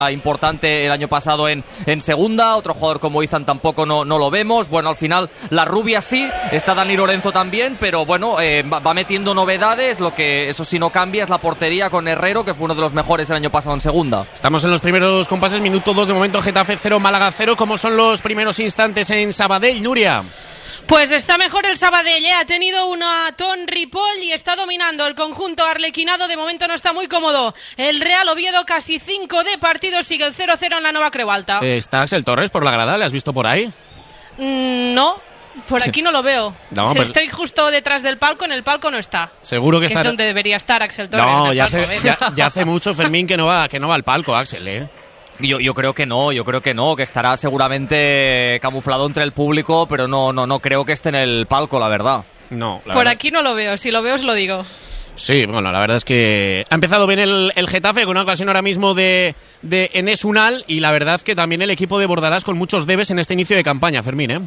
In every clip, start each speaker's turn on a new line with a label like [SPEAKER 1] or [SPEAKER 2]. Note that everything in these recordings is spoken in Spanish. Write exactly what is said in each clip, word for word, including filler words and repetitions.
[SPEAKER 1] importante el año pasado en, en segunda, otro jugador como Izan tampoco no, no lo vemos. Bueno, al final la rubia sí, está Dani Lorenzo también, pero bueno, eh, va, va metiendo novedades. Lo que eso sí no cambia es la portería con Herrero, que fue uno de los mejores el año pasado en segunda.
[SPEAKER 2] Estamos en los primeros compases, minuto dos de momento, Getafe cero, Málaga cero. ¿Cómo son los primeros instantes en Sabadell, Nuria?
[SPEAKER 3] Pues está mejor el Sabadell, ¿eh? Ha tenido una Ton Ripoll y está dominando el conjunto arlequinado. De momento no está muy cómodo el Real Oviedo, casi cinco de partido, sigue el cero cero en la Nueva Creu Alta.
[SPEAKER 2] ¿Está Axel Torres por la grada? ¿Le has visto por ahí?
[SPEAKER 3] Mm, no, por aquí no lo veo.
[SPEAKER 2] No,
[SPEAKER 3] si
[SPEAKER 2] pues...
[SPEAKER 3] Estoy justo detrás del palco, en el palco no está.
[SPEAKER 2] Seguro que, que está...
[SPEAKER 3] es donde debería estar Axel Torres.
[SPEAKER 2] No, ya,
[SPEAKER 3] palco,
[SPEAKER 2] hace,
[SPEAKER 3] ¿eh?
[SPEAKER 2] ya, ya hace mucho, Fermín, que no va, que no va al palco, Axel, ¿eh?
[SPEAKER 1] Yo, yo creo que no, yo creo que no, que estará seguramente camuflado entre el público, pero no, no, no creo que esté en el palco, la verdad.
[SPEAKER 2] No, la
[SPEAKER 3] Por
[SPEAKER 2] verdad.
[SPEAKER 3] aquí no lo veo, si lo veo os lo digo.
[SPEAKER 2] Sí, bueno, la verdad es que ha empezado bien el, el Getafe, con una ocasión ahora mismo de, de Enes Unal, y la verdad que también el equipo de Bordalás con muchos debes en este inicio de campaña, Fermín, ¿eh?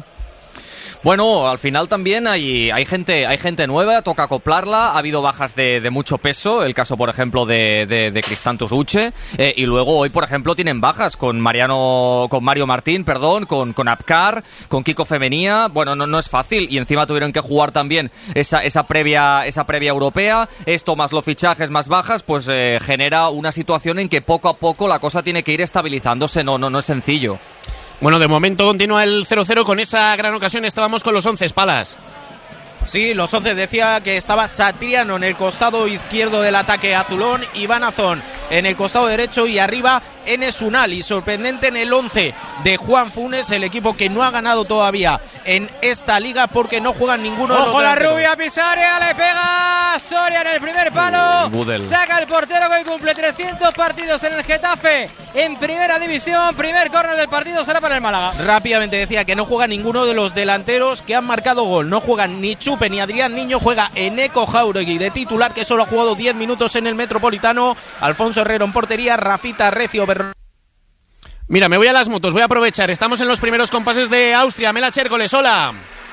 [SPEAKER 1] Bueno, al final también hay, hay gente hay gente nueva, toca acoplarla, ha habido bajas de, de mucho peso, el caso por ejemplo de, de, de Cristantus Uche, eh, y luego hoy por ejemplo tienen bajas con Mariano, con Mario Martín, perdón, con, con Apcar, con Kiko Femenía. Bueno, no, no es fácil, y encima tuvieron que jugar también esa, esa previa esa previa europea. Esto más los fichajes más bajas, pues eh, genera una situación en que poco a poco la cosa tiene que ir estabilizándose. No, no, no es sencillo.
[SPEAKER 2] Bueno, de momento continúa el cero cero con esa gran ocasión. Estábamos con los once, Palas.
[SPEAKER 4] Sí, los once, decía que estaba Satriano en el costado izquierdo del ataque azulón, Iván Azón en el costado derecho y arriba Enes Unal. Y sorprendente en el once de Juan Funes, el equipo que no ha ganado todavía en esta liga porque no juegan ninguno de los
[SPEAKER 5] Ojo la
[SPEAKER 4] delanteros.
[SPEAKER 5] rubia, Pisaria, le pega Soria en el primer palo,
[SPEAKER 1] Budel.
[SPEAKER 5] Saca el portero que hoy cumple trescientos partidos en el Getafe en primera división. Primer córner del partido será para el Málaga.
[SPEAKER 4] Rápidamente decía que no juega ninguno de los delanteros que han marcado gol. No juegan ni Chupe ni Adrián Niño, juega Eneco Jauregui de titular, que solo ha jugado diez minutos en el Metropolitano. Alfonso Herrero en portería, Rafita Recio Berro.
[SPEAKER 2] Mira, me voy a las motos, voy a aprovechar. Estamos en los primeros compases de Austria. Mela Chércoles, hola.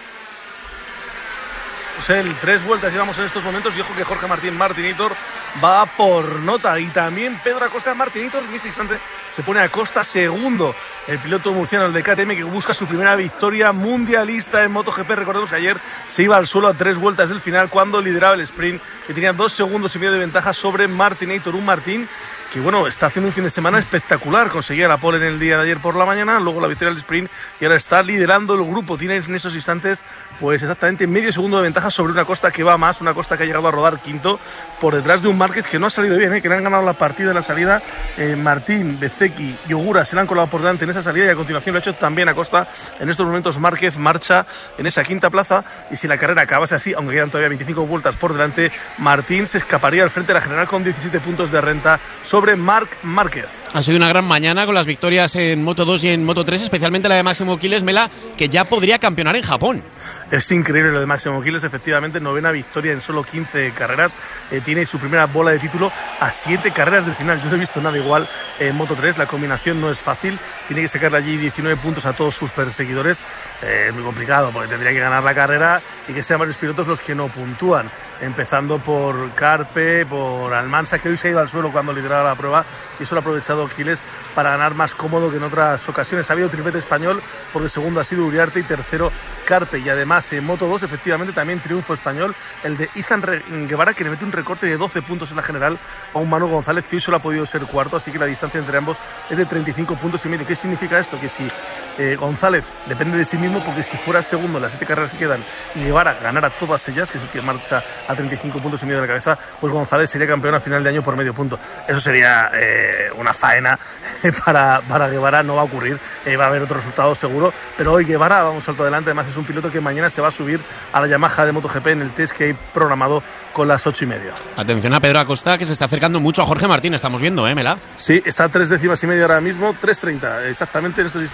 [SPEAKER 6] El tres vueltas llevamos en estos momentos y ojo que Jorge Martín Martinitor va por nota, y también Pedro Acosta. Martinitor en este instante se pone a Acosta segundo, el piloto murciano, el de K T M, que busca su primera victoria mundialista en MotoGP. Recordemos que ayer se iba al suelo a tres vueltas del final cuando lideraba el sprint, que tenía dos segundos y medio de ventaja sobre Martinitor, un Martín que bueno, está haciendo un fin de semana espectacular. Conseguía la pole en el día de ayer por la mañana, luego la victoria del sprint, y ahora está liderando el grupo. Tiene en esos instantes pues exactamente medio segundo de ventaja sobre una Costa que va más, una Costa que ha llegado a rodar quinto, por detrás de un Márquez que no ha salido bien, ¿eh? Que le han ganado la partida en la salida. eh, Martín, Bezeki y Ogura se le han colado por delante en esa salida, y a continuación lo ha hecho también Acosta. En estos momentos Márquez marcha en esa quinta plaza, y si la carrera acabase así, aunque quedan todavía veinticinco vueltas por delante, Martín se escaparía al frente de la general con diecisiete puntos de renta sobre Marc Márquez.
[SPEAKER 2] Ha sido una gran mañana con las victorias en Moto dos y en Moto tres, especialmente la de Máximo Quiles, Mela, que ya podría campeonar en Japón.
[SPEAKER 6] Es increíble lo de Máximo Quiles, efectivamente, novena victoria en solo quince carreras. Eh, tiene su primera bola de título a siete carreras del final. Yo no he visto nada igual en Moto tres, la combinación no es fácil. Tiene que sacarle allí diecinueve puntos a todos sus perseguidores. Eh, es muy complicado porque tendría que ganar la carrera y que sean varios pilotos los que no puntúan. Empezando por Carpe, por Almansa, que hoy se ha ido al suelo cuando lideraba la prueba, y eso lo ha aprovechado Quiles para ganar más cómodo que en otras ocasiones. Ha habido triplete español porque segundo ha sido Uriarte y tercero Carpe, y además en Moto dos efectivamente también triunfo español, el de Izan Guevara, que le mete un recorte de doce puntos en la general a un Manu González que hoy solo ha podido ser cuarto, así que la distancia entre ambos es de treinta y cinco puntos y medio. ¿Qué significa esto? Que si eh, González depende de sí mismo, porque si fuera segundo en las siete carreras que quedan y Guevara ganara todas ellas, que es el que marcha a treinta y cinco puntos y medio de la cabeza, pues González sería campeón a final de año por medio punto. Eso sería eh, una faena para, para Guevara. No va a ocurrir, eh, va a haber otro resultado seguro, pero hoy Guevara va un salto adelante. Además es un piloto que mañana se va a subir a la Yamaha de MotoGP en el test que hay programado con las ocho y media.
[SPEAKER 2] Atención a Pedro Acosta, que se está acercando mucho a Jorge Martín, estamos viendo, ¿eh, Mela?
[SPEAKER 6] Sí, está a tres décimas y media ahora mismo, tres treinta exactamente en estos instantes,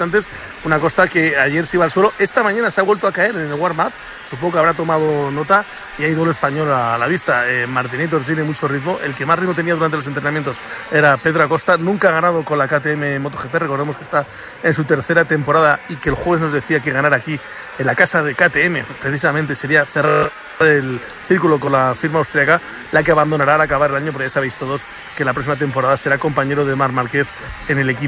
[SPEAKER 6] una Costa que ayer se iba al suelo, esta mañana se ha vuelto a caer en el warm-up, supongo que habrá tomado nota y hay duelo español a la vista. eh, Martinitos tiene mucho ritmo, el que más ritmo tenía durante los entrenamientos era Pedro Acosta, nunca ha ganado con la K T M MotoGP, recordemos que está en su tercera temporada y que el jueves nos decía que ganar aquí en la casa de K T M precisamente sería cerrar el círculo con la firma austríaca, la que abandonará al acabar el año, porque ya sabéis todos que la próxima temporada será compañero de Marc Márquez en el equipo.